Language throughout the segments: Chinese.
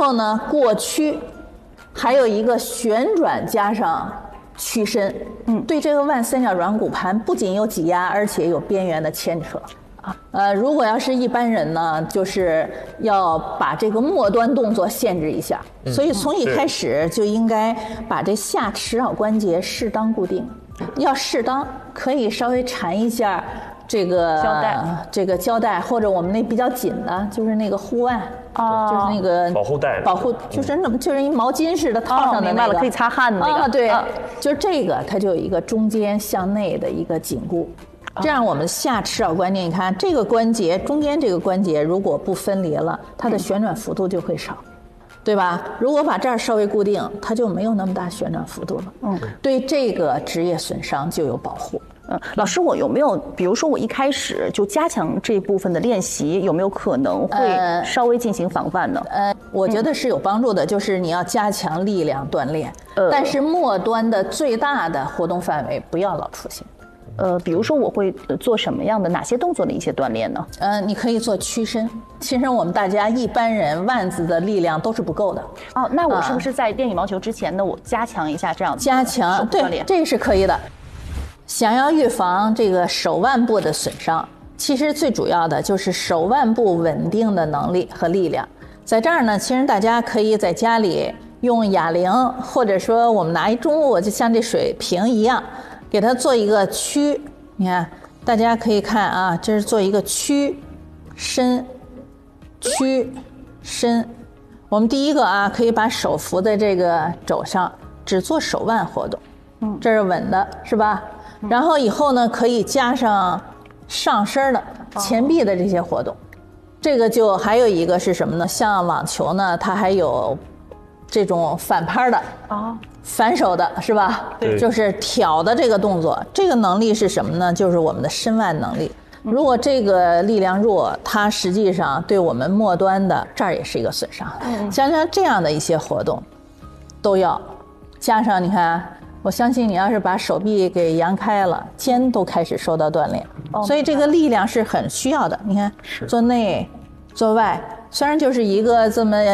后呢过屈，还有一个旋转加上屈伸，对这个腕三角软骨盘不仅有挤压，而且有边缘的牵扯。如果要是一般人呢，就是要把这个末端动作限制一下，所以从一开始就应该把这下齿螯关节适当固定，要适当，可以稍微缠一下这个胶带，或者我们那比较紧的，就是那个护腕，就是那个保护带， 就是一毛巾似的套上的明白了，可以擦汗的那个。 对，就是这个，它就有一个中间向内的一个紧固。这样我们下齿螯关节，你看这个关节中间这个关节如果不分离了，它的旋转幅度就会少，对吧？如果把这儿稍微固定，它就没有那么大旋转幅度了。对这个职业损伤就有保护。 老师，我有没有，比如说我一开始就加强这部分的练习，有没有可能会稍微进行防范呢？ 我觉得是有帮助的，就是你要加强力量锻炼，但是末端的最大的活动范围不要老出现。 比如说我会做什么样的哪些动作的一些锻炼呢？ 你可以做屈伸。其实我们大家一般人腕子的力量都是不够的。 那我是不是在练羽毛球之前呢，我加强一下这样的加强锻炼？ 对，这是可以的。想要预防这个手腕部的损伤，其实最主要的就是手腕部稳定的能力和力量。在这儿呢，其实大家可以在家里用哑铃，或者说我们拿一重物，就像这水瓶一样，给它做一个屈。你看，大家可以看啊，这是做一个屈伸屈伸。我们第一个啊，可以把手扶在这个肘上，只做手腕活动，这是稳的，是吧？然后以后呢，可以加上上身的前臂的这些活动。这个就还有一个是什么呢？像网球呢，它还有这种反拍的反手的，是吧？ 对， 就是挑的这个动作。这个能力是什么呢？就是我们的伸腕能力。如果这个力量弱，它实际上对我们末端的这儿也是一个损伤。像这样的一些活动，都要加上。你看，我相信你要是把手臂给扬开了，肩都开始受到锻炼，所以这个力量是很需要的。你看，做内做外，虽然就是一个这么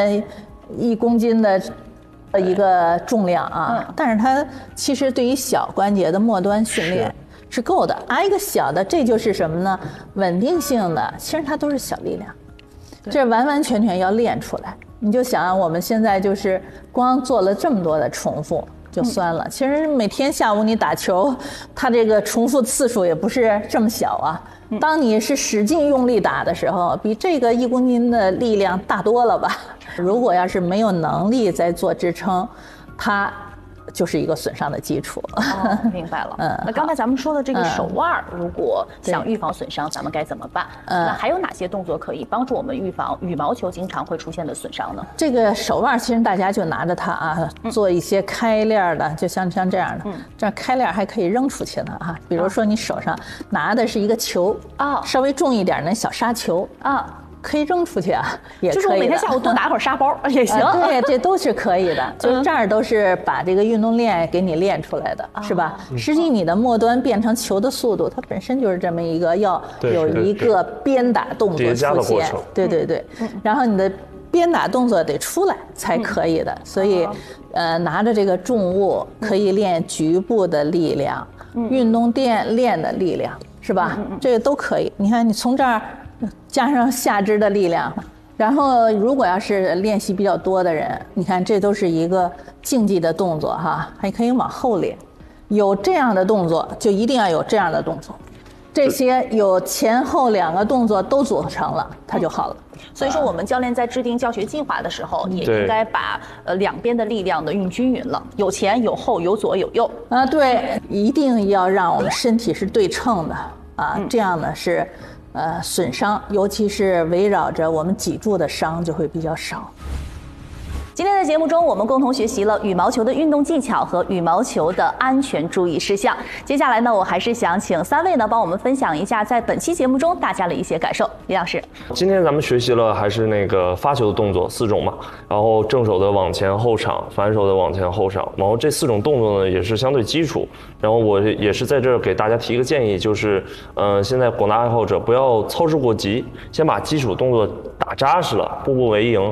1公斤的一个重量啊，但是它其实对于小关节的末端训练是够的。一个小的，这就是什么呢？稳定性的，其实它都是小力量，这完完全全要练出来。你就想我们现在就是光做了这么多的重复就算了，其实每天下午你打球，它这个重复次数也不是这么小啊。当你是使劲用力打的时候，比这个1公斤的力量大多了吧？如果要是没有能力再做支撑，它就是一个损伤的基础。 明白了。那刚才咱们说的这个手腕，如果想预防损伤，咱们该怎么办？那还有哪些动作可以帮助我们预防羽毛球经常会出现的损伤呢？ 这个手腕其实大家就拿着它啊，做一些开链的，就像这样的，这样开链还可以扔出去呢啊。比如说你手上拿的是一个球稍微重一点的小沙球可以扔出去啊，也可以。 就是我每天下午多打会儿沙包也行。 对，这都是可以的。就是这儿都是把这个运动练给你练出来的，是吧？实际你的末端变成球的速度，它本身就是这么一个要有一个鞭打动作出现。对。然后你的鞭打动作得出来才可以的。所以，拿着这个重物可以练局部的力量，运动练的力量，是吧？这个都可以。你看，你从这儿加上下肢的力量，然后如果要是练习比较多的人，你看这都是一个竞技的动作哈，还可以往后练。有这样的动作，就一定要有这样的动作。这些有前后2个动作都组成了，它就好了。 所以说，我们教练在制定教学计划的时候，也应该把两边的力量的用均匀了，有前有后，有左有右啊。对，一定要让我们身体是对称的啊，这样呢是。损伤，尤其是围绕着我们脊柱的伤就会比较少。 今天的节目中，我们共同学习了羽毛球的运动技巧和羽毛球的安全注意事项。接下来呢，我还是想请3位呢帮我们分享一下在本期节目中大家的一些感受。李老师， 今天咱们学习了还是那个发球的动作4种嘛，然后正手的往前后场，反手的往前后场，然后这4种动作呢也是相对基础。然后我也是在这儿给大家提一个建议，就是现在广大爱好者不要操之过急，先把基础动作打扎实了，步步为营。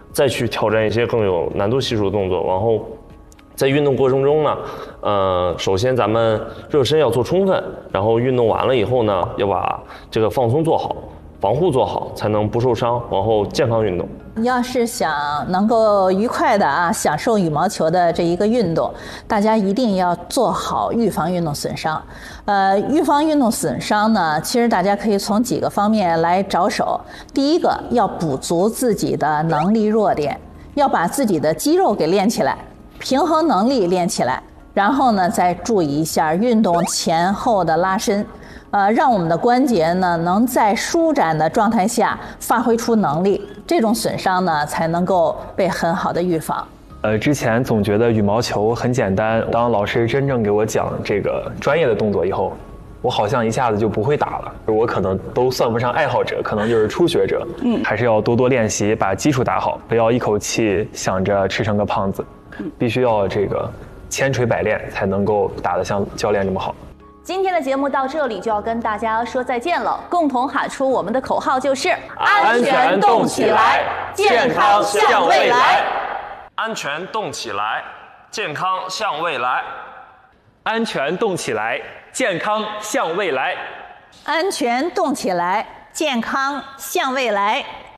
再去挑战一些更有难度系数的动作。然后在运动过程中呢，首先咱们热身要做充分，然后运动完了以后呢，要把这个放松做好，防护做好，才能不受伤，然后健康运动。 要是想能够愉快的享受羽毛球的这一个运动，大家一定要做好预防运动损伤。预防运动损伤呢，其实大家可以从几个方面来着手。第一个，要补足自己的能力弱点，要把自己的肌肉给练起来，平衡能力练起来，然后呢，再注意一下运动前后的拉伸。让我们的关节呢能在舒展的状态下发挥出能力，这种损伤呢才能够被很好的预防。 之前总觉得羽毛球很简单，当老师真正给我讲这个专业的动作以后，我好像一下子就不会打了。我可能都算不上爱好者，可能就是初学者。还是要多多练习，把基础打好，不要一口气想着吃成个胖子，必须要这个千锤百炼，才能够打得像教练这么好。 今天的节目到这里就要跟大家说再见了，共同喊出我们的口号就是安全动起来，健康向未来。安全动起来，健康向未来。 安全动起来，健康向未来。 安全动起来，健康向未来。